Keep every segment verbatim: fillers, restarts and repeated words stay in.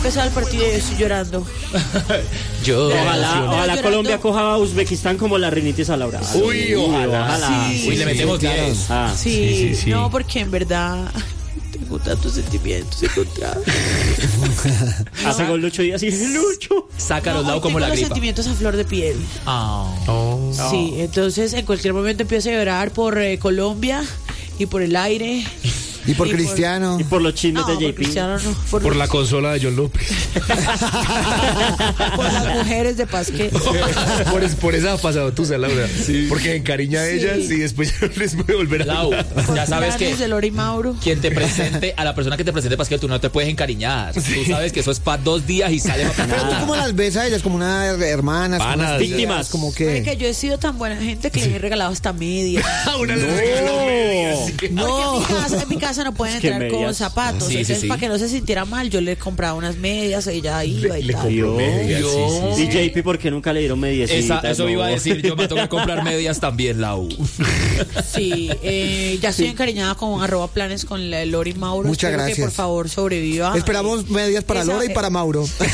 empezado el partido y yo estoy llorando. Yo, ojalá, ojalá Colombia coja a Uzbekistán como la rinitis a Laura. Uy, ojalá. ojalá. Sí, Uy, le metemos sí, diez. Ah. Sí, sí, sí, sí. no, porque en verdad tengo tantos sentimientos encontrados. Hace gol Lucho Díaz y Lucho. Sácalo No, lado hoy como tengo la los gripa. sentimientos a flor de piel. Ah. Oh. Sí, entonces en cualquier momento empiezo a llorar por eh, Colombia y por el aire. Y por Y por- Cristiano. Y por los chismes No, de por J P. Cristiano no. Por, Por los- la consola de John López. por las mujeres de Pasquel. por, es- por esa pasatusa, Laura. Porque encariña a Sí. ellas y después ya no les puede volver a Lau, hablar. ya sabes que de Lori Mauro. quien te presente, a la persona que te presente Pasquel, tú no te puedes encariñar. Tú sabes que eso es para dos días y sale para Pero tú cómo las ves a ellas, como unas hermanas, como Panas. unas tías, Víctimas. como Marica, que... yo he sido tan buena gente que les he regalado hasta medias. Una le regaló medias. Porque en mi casa, en mi casa no pueden Es que entrar con medias. zapatos. Sí, sí, Entonces, sí. para que no se sintiera mal, yo le compraba unas medias, ella iba y Le tal. compró medias, sí, sí, sí. Y J P, ¿por qué nunca le dieron mediecitas? Esa, eso no? iba a decir, yo me tengo que comprar medias también, Lau. Sí, eh, ya estoy encariñada con arroba planes con la Lori Mauro. Muchas Espero gracias. que por favor sobreviva. Esperamos medias para Esa- Lora y para Mauro. Soy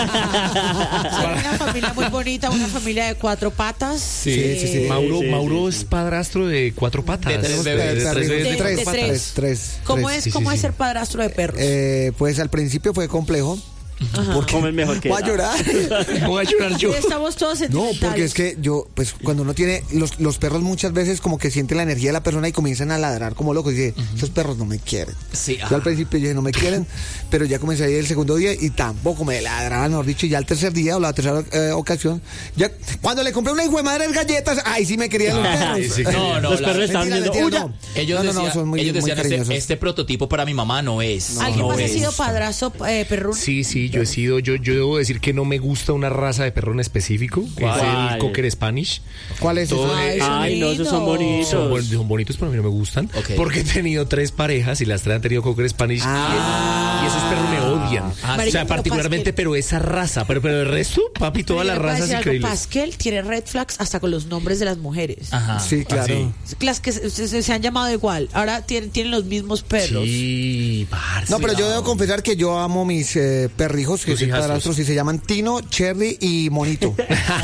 una familia muy bonita, una familia de cuatro patas. Sí, sí, sí. Mauro, sí, Mauro sí. es padrastro de cuatro patas. De tres De bebés. tres Terrible. bebés de De- cuatro de patas. tres. Tres. ¿Cómo tres. es, sí, cómo sí, es sí. ser padrastro de perros? Eh, pues al principio fue complejo. Porque Comen mejor que voy a la- llorar. Voy a llorar yo. Hoy estamos todos No, sentimentales. porque es que yo, pues cuando uno tiene, los, los perros muchas veces como que sienten la energía de la persona y comienzan a ladrar como locos. Y dice, esos perros no me quieren. Sí, Yo al principio dije, no me quieren, pero ya comencé a ir el segundo día y tampoco me ladraban, mejor dicho, y ya el tercer día o la tercera eh, ocasión, ya cuando le compré una hijo de madre galletas, ay, sí me querían los perros. sí, sí. No, no, Los la- perros estaban Mentira, diciendo, mentira, ¡Uya! no. Ellos No, no, no, decían, son muy- ellos muy decían este, cariñosos. este prototipo para mi mamá no es. ¿Alguien no más ha es. sido padrastro eh, perruno? Sí, sí, yo he sido, yo, yo debo decir que no me gusta una raza de perro en específico, que es ¿Cuál? el Cocker Spanish. ¿Cuál es Todo eso? Ay, son Ay, no, esos son lindos. bonitos. Son, buen- son bonitos, pero a mí no me gustan. Ok. Porque he tenido tres parejas y las tres han tenido Cocker Spanish. Ah. y, y esos perros me odian. Ah, o Marica, sea, pero particularmente, Pasquel- pero esa raza. Pero, pero el resto, papi, toda la Pero yo le puedo raza es decir algo, increíble. Pasquel tiene red flags hasta con los nombres de las mujeres. Ajá. Sí, claro. Ah, Las que se, se- se han llamado igual. Ahora tienen, tienen los mismos perros. Sí, parce. No, pero yo debo confesar que yo amo mis eh, perrijos, que Tus son hijastros. padrastros, y se llaman Tino, Cherry y Monito.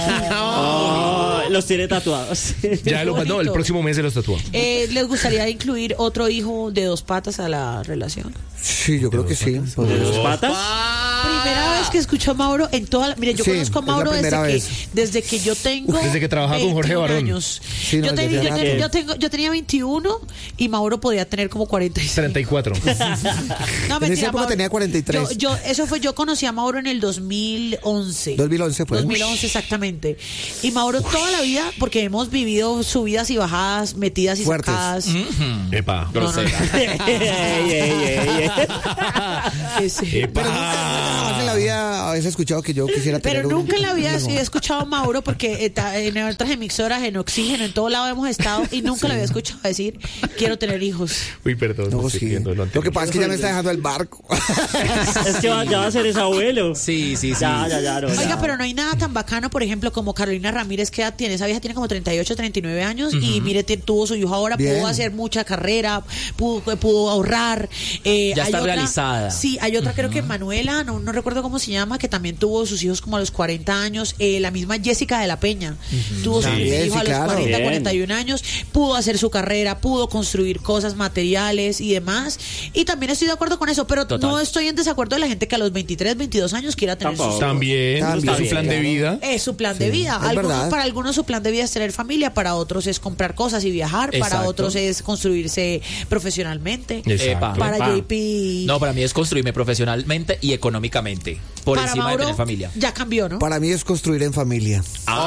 Oh, los tiene tatuados. Ya lo bonito. no, el próximo mes se los tatúa. Eh, ¿Les gustaría incluir otro hijo de dos patas a la relación? Sí, yo creo que sí. ¿Los patas? Primera vez que escucho a Mauro en toda la... Mire, yo Sí, conozco a es la Mauro desde primera que, vez. desde que yo tengo... Desde que trabajaba con Jorge veintiún Barón. años. Sí, no, yo, desde tenía, yo, hace tenía- rato. yo tengo, yo tenía veintiuno y Mauro podía tener como cuarenta y seis. treinta y cuatro. No, En mentira, esa época Mauro. tenía cuarenta y tres. Yo, yo, eso fue, yo conocí a Mauro en el dos mil once. dos mil once fue. dos mil once exactamente. Y Mauro toda la vida, porque hemos vivido subidas y bajadas, metidas y Fuertes. sacadas. Epa. No, no, no. Ey, ey, ey, ey. Sí, sí. Pero nunca, nunca jamás en la vida habéis escuchado que yo quisiera tener Pero un- nunca en la vida un- he escuchado a Mauro porque eh, ta- en otras emisoras, en Oxígeno, en todo lado hemos estado y nunca le había escuchado decir quiero tener hijos. Uy, perdón. No, no estoy sí. viendo Lo que pasa es que ya me está dejando el barco. Es que va- ya va a ser ese abuelo. Sí, sí, sí. Ya, ya, ya. No, Oiga, ya. pero no hay nada tan bacano, por ejemplo, como Carolina Ramírez, que edad tiene, esa vieja tiene como treinta y ocho, treinta y nueve años y mire, te- tuvo su hijo ahora, Bien. pudo hacer mucha carrera, pudo, pudo ahorrar. eh, Ya hay está otra- realizada. Sí, hay otra, creo que Manuela, no, no recuerdo cómo se llama, que también tuvo sus hijos como a los cuarenta años. eh, la misma Jessica de la Peña tuvo su También, primer hijo sí, a los claro. cuarenta, Bien. cuarenta y un años, pudo hacer su carrera, pudo construir cosas materiales y demás. Y también estoy de acuerdo con eso, pero Total. no estoy en desacuerdo de la gente que a los veintitrés, veintidós años quiera tener sus Tampoco. También, También, es su plan de claro. vida. es su plan de vida. es Algunos- verdad. para algunos su plan de vida es tener familia, para otros es comprar cosas y viajar, para Exacto. otros es construirse profesionalmente. Epa. Para Epa. J P, No, para mí es construirme profesionalmente y económicamente. Por para encima Mauro, de tener familia. ya cambió, ¿no? Para mí es construir en familia.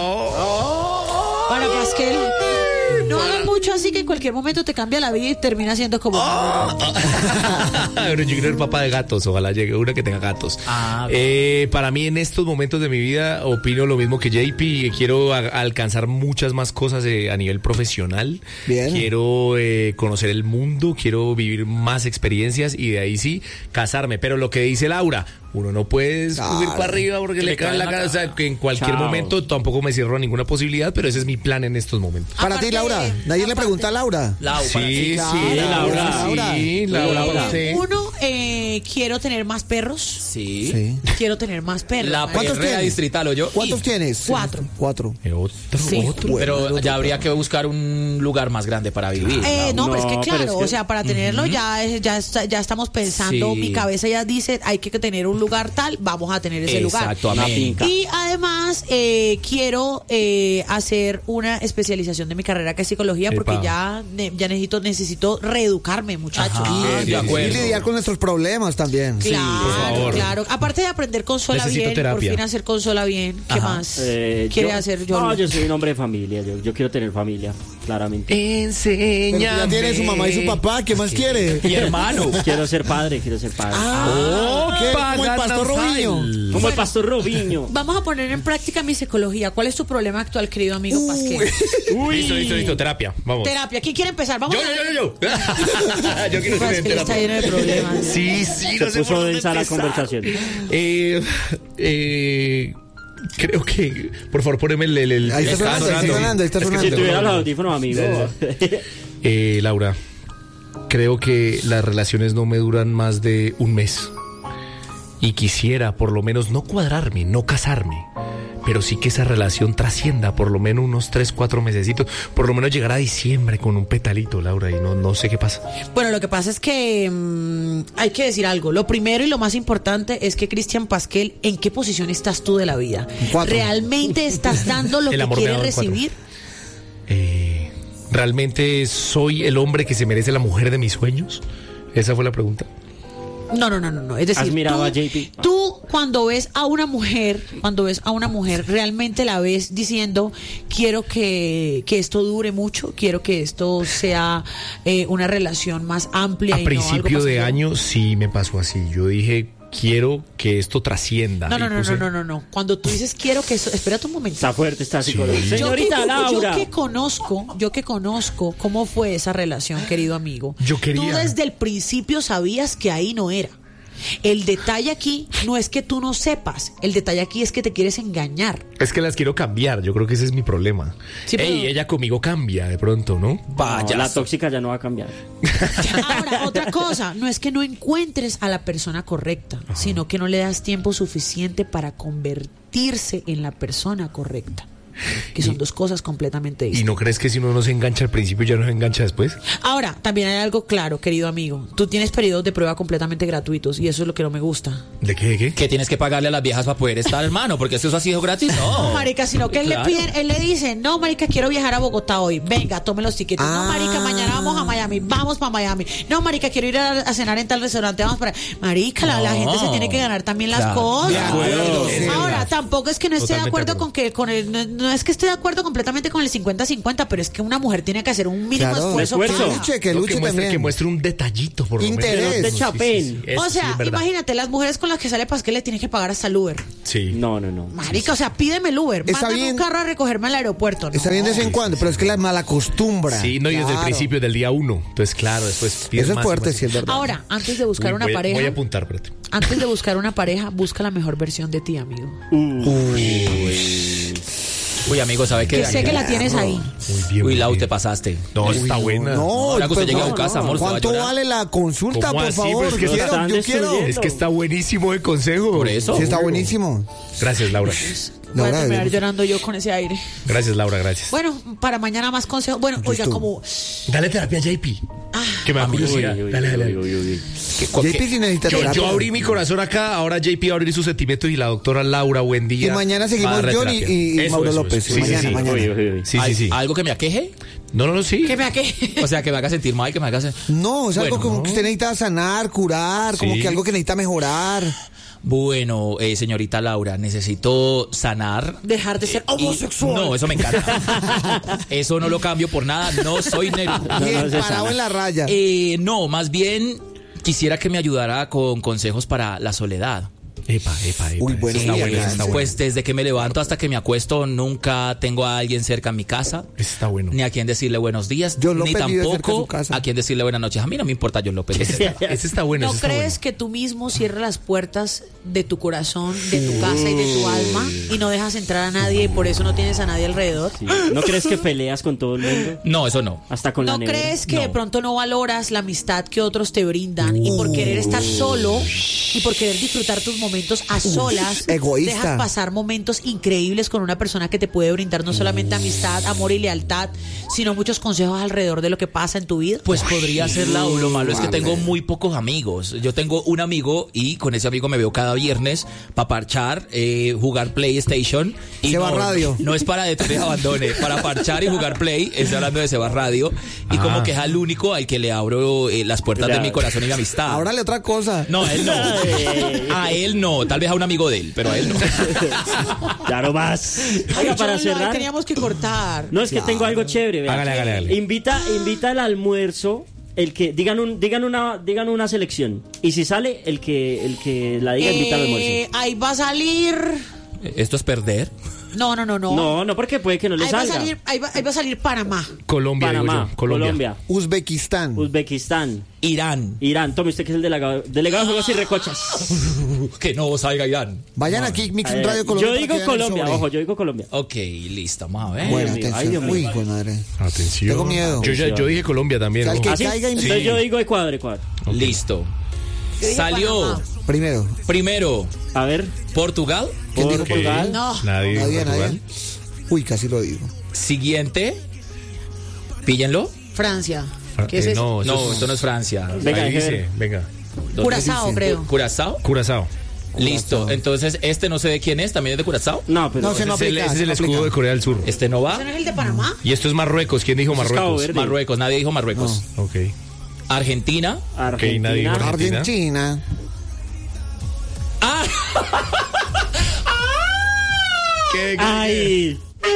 Para Pasquel, no hagan mucho así que en cualquier momento te cambia la vida y termina siendo como... Pero yo quiero ser papá de gatos, ojalá llegue una que tenga gatos. Ah, Eh, para mí en estos momentos de mi vida opino lo mismo que J P, quiero a- alcanzar muchas más cosas eh, a nivel profesional. Bien. Quiero eh, conocer el mundo, quiero vivir más experiencias y de ahí sí casarme. Pero lo que dice Laura, uno no puede subir Claro. para arriba porque Que le le cae en la cae cara. en O la sea, que en cualquier Chao. momento tampoco me cierro a ninguna posibilidad, pero ese es mi plan en estos momentos. Para Aparte- ti, Laura. Nadie le pregunta a Laura. Lau, para ti. Sí, Claro, sí, Laura, Laura. sí, Laura, Laura. sí. Uno eh, quiero tener más perros. Sí. Sí. Quiero tener más perros. La ¿Cuántos perrea tienes? distrital, ¿o yo? ¿Cuántos Y- tienes? Cuatro. Cuatro. Eh, Otro, Sí. otro. Pero ya habría que buscar un lugar más grande para vivir. Eh, no, No, pero es que pero claro, es que- o sea, para tenerlo ya, es- ya, está- ya estamos pensando, Sí. mi cabeza ya dice, hay que tener un lugar tal, vamos a tener ese lugar. Exacto, Una amén. finca. Y además eh, quiero eh, hacer una especialización de mi carrera que es psicología porque Epa. ya, ne- ya necesito necesito reeducarme, muchachos. Ajá, Y- de y acuerdo. lidiar con nuestros problemas también. Claro, por favor. claro. Aparte de aprender consola Necesito bien, terapia. por fin hacer consola bien. ¿Qué Ajá. más Eh, quiere yo- hacer yo? No, yo soy un hombre de familia. Yo, yo quiero tener familia, claramente. Pero Enseñame. ya tiene su mamá y su papá, ¿qué más quiere? Mi hermano. Quiero ser padre, quiero ser padre. Ah, ¿qué? Como el pastor Robinho. Como el pastor Robinho. Vamos a poner en práctica mi psicología. ¿Cuál es tu problema actual, querido amigo Uy. Pasquel? Listo, listo, listo. Terapia. Vamos. Terapia. ¿Quién quiere empezar? Vamos Yo, a... yo, yo, yo, yo. Yo quiero Pasquel tener está terapia. lleno de problemas. Sí, sí, Se no sé puso por dónde densa la empezar. conversación. Eh, eh, creo que, por favor, poneme el... el, el- Ahí está está sonando, ahí está sonando, ahí está Es que si sonando. tuviera los audífonos, amigo. Eh, Laura, creo que las relaciones no me duran más de un mes. Y quisiera por lo menos no cuadrarme, no casarme, pero sí que esa relación trascienda por lo menos unos tres, cuatro mesecitos, por lo menos llegar a diciembre con un petalito, Laura, y no, no sé qué pasa. Bueno, lo que pasa es que mm, hay que decir algo. Lo primero y lo más importante es que Cristian Pasquel, ¿en qué posición estás tú de la vida? Cuatro. ¿Realmente estás dando lo El que amor me quieres ha dado en cuatro. recibir? Eh, ¿Realmente soy el hombre que se merece la mujer de mis sueños? Esa fue la pregunta. No, no, no, no, no. Es decir, ¿Has mirado tú, a J P? tú cuando ves a una mujer, cuando ves a una mujer, realmente la ves diciendo, quiero que, que esto dure mucho, quiero que esto sea eh, una relación más amplia. A y no algo principio de pasajero. año sí me pasó así. Yo dije, quiero que esto trascienda. No, no, Y no, puse- no, no, no, no. Cuando tú dices quiero que eso, espérate un momento. Está fuerte esta psicología. Sí. Señorita yo que, Laura. Yo que conozco, yo que conozco cómo fue esa relación, querido amigo. Yo quería- Tú desde el principio sabías que ahí no era. El detalle aquí no es que tú no sepas, el detalle aquí es que te quieres engañar. Es que las quiero cambiar, yo creo que ese es mi problema. Sí, pero- Ey, ella conmigo cambia de pronto, ¿no? No, Vaya. la tóxica ya no va a cambiar. Ahora, otra cosa, no es que no encuentres a la persona correcta, sino que no le das tiempo suficiente para convertirse en la persona correcta. Que son dos cosas completamente ¿Y distintas. no crees que si uno no se engancha al principio ya no se engancha después? Ahora, también hay algo claro, querido amigo. Tú tienes periodos de prueba completamente gratuitos y eso es lo que no me gusta. ¿De qué? ¿De qué? Que tienes que pagarle a las viejas para poder estar, hermano, porque eso ha sido gratis, no. No, marica, sino que él Claro. le piden, él le dice, no, marica, quiero viajar a Bogotá hoy. Venga, tome los tiquetes. Ah. No, marica, mañana vamos a Miami. Vamos para Miami. No, marica, quiero ir a, a cenar en tal restaurante. Vamos para... Marica, la, la No. gente se tiene que ganar también las Claro. cosas. De acuerdo, es Ahora, verdad. tampoco es que no esté de Totalmente acuerdo de con acuerdo. que, con el, no, no es que esté de acuerdo completamente con el cincuenta cincuenta, pero es que una mujer tiene que hacer un mínimo Claro, esfuerzo. esfuerzo. para- luche, que No, luche que, muestre, también. que muestre un detallito, por lo menos. Interés. Que no te Sí, chapen. sí, sí, eso O sí sea, es verdad. imagínate, las mujeres con las que sale Pasquel le tienen que pagar hasta el Uber. Sí. No, no, no. Marica, o sea, pídeme el Uber. Está Mándame bien. un carro a recogerme al aeropuerto. ¿no? Está bien de vez en cuando, pero es que la mala acostumbra. Sí, no, y desde el Claro. principio del día uno. Entonces, claro, después pides Eso es más y fuerte, más. sí, es verdad. Ahora, antes de buscar Uy, una voy a- pareja, Voy a apuntar, espérate. antes de buscar una pareja, busca la mejor versión de ti, amigo. Uy, amigo, ¿sabe qué? Que sé que la tienes ahí. Muy bien. Uy, muy Lau, bien. te pasaste. No, está buena. No, Ahora que usted pues, llegue a no, su casa, amor, se va a ¿cuánto llorar. vale la consulta, ¿Cómo por así? favor? Pues que Yo lo quiero, están yo quiero. destruyendo. Es que está buenísimo el consejo. Por eso. Sí, está buenísimo. Gracias, Laura. Voy a Laura, terminar debemos- llorando yo con ese aire. Gracias, Laura, gracias. Bueno, para mañana más consejos. Bueno, oiga, Listo. como Dale terapia a J P. Que me da curiosidad. Uy, uy, Dale, dale. uy, uy, uy, uy. ¿Qué- cu- J qué- P sí necesita Yo, terapia. yo abrí mi corazón acá, ahora J P va a abrir sus sentimientos y la doctora Laura, buen día. Y mañana seguimos va a dar Johnny terapia. y- y Eso, Mauro eso, López. eso. Sí, Mañana, sí, sí. mañana. Uy, uy, uy. Sí, sí, ¿Al- sí. ¿Algo que me aqueje? No, no, no, sí. que me aqueje. O sea, que me haga sentir mal, que me haga sentir... No, es algo Bueno, como no. que usted necesita sanar, curar, como Sí. que algo que necesita mejorar. Bueno, eh, señorita Laura, necesito sanar. Dejar de ser Y- homosexual. No, eso me encanta. Eso no lo cambio por nada. No soy negro. Bien, no se parado sana. en la raya. Eh, no, más bien quisiera que me ayudara con consejos para la soledad. Epa, epa, epa. Uy, bueno, Ese está sí, bueno, ese acá, está sí. bueno. Pues desde que me levanto hasta que me acuesto, nunca tengo a alguien cerca en mi casa. Ese está bueno. Ni a quien decirle buenos días, John ni López vive cerca de tampoco su casa. a quien decirle buenas noches. A mí no me importa John López. Ese está, ese está bueno. ¿No ese está crees bueno. que tú mismo cierras las puertas de tu corazón, de tu casa y de tu alma y no dejas entrar a nadie y por eso no tienes a nadie alrededor? Sí. ¿No crees que peleas con todo el mundo? No, eso no. Hasta con la ¿No nevera. crees que No. de pronto no valoras la amistad que otros te brindan y por querer estar solo y por querer disfrutar tus momentos a solas, egoísta. dejas pasar momentos increíbles con una persona que te puede brindar no solamente amistad, amor y lealtad, sino muchos consejos alrededor de lo que pasa en tu vida? Pues podría ser la Lo malo es que vale. tengo muy pocos amigos. Yo tengo un amigo y con ese amigo me veo cada viernes para parchar, eh, jugar PlayStation. Y Seba no, Radio. No es para detener abandone, para parchar y jugar Play. Estoy hablando de Seba Radio. Y Ah. como que es al único al que le abro eh, las puertas Claro. de mi corazón y mi amistad. Árale otra cosa. No, a él no. Ay. A él no. Tal vez a un amigo de él, pero a él no. Ya no más. Oiga, para Cholo, ahí cerrar. teníamos que cortar. No, es que tengo algo chévere. vea. Hágale, hágale, hágale. Invita, invita al almuerzo. El que digan un, digan una, digan una selección. Y si sale, el que, el que la diga invita al almuerzo. Eh, ahí va a salir. ¿Esto es perder? No, no, no, no. No, no, porque puede que no le Ahí va, a salga. salir, ahí, va, ahí va a salir Panamá. Colombia, digo Panamá, yo. Colombia, Colombia. Uzbekistán. Uzbekistán, Irán. Irán. Tome usted que es el delegado, delegado de juegos y recochas. Que no salga Irán. Vayan aquí, Mix Eh, Radio Colombia. yo para digo que vean el Colombia, sobre. ojo, yo digo Colombia. Ok, listo, vamos a ver. Bueno, Dios mío, ay, atención. Dios mío. Uy, hijo de madre. Atención. Tengo miedo. Yo, ya, yo dije Colombia también. ¿Sabes ¿no? qué? ¿Ah, sí? caiga y- Entonces yo digo Ecuador, Ecuador. Listo. Yo dije Salió Panamá. Primero. primero A ver, Portugal. ¿Quién dijo Ok. Portugal? No. Nadie. Nadie, Portugal. nadie. Uy, casi lo digo. Siguiente. Píllenlo. Francia. Fra- ¿Qué es eh, eso? no, eso No, es- esto no es Francia. Venga, ahí deje dice, ver. venga. Curazao, creo. ¿Curazao? Curazao. Listo. Entonces, este no sé de quién es. ¿También es de Curazao? no, pero No, se no Ese es el, aplica, ese es se el no escudo aplica. de Corea del Sur. Este no va. ¿Ese no es el de Panamá? Y esto es Marruecos. ¿Quién dijo Eso es Cabo Marruecos? Verde. Marruecos. Nadie dijo Marruecos. Ok. Argentina. Argentina. nadie dijo Argentina. Argentina. Ah, ¿Qué, qué, Ay,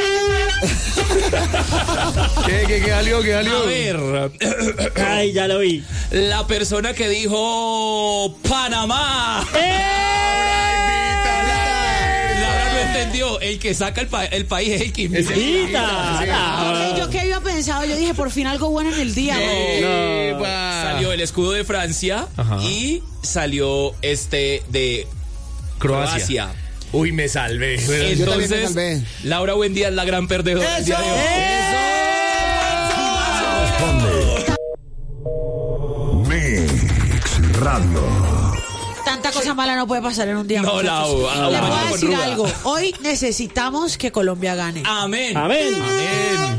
qué, qué, qué salió? ¿Qué salió? a ver. ay, ya lo vi. La persona que dijo Panamá. Laura no entendió. El que saca el, pa- el país es el que invita. Invita. Oye, yo que había pensado, yo dije, por fin algo bueno en el día. Epa. Salió el escudo de Francia Ajá. y salió este de Croacia. Croacia. Uy, me salvé. Yo también me Entonces, salvé. Laura Buendía es la gran perdedora del día de hoy. Mix Radio. Tanta cosa mala no puede pasar en un día. No, muchachos. Lau, Le voy Lau, a con decir ruda. algo. Hoy necesitamos que Colombia gane. Amén. Amén. Amén.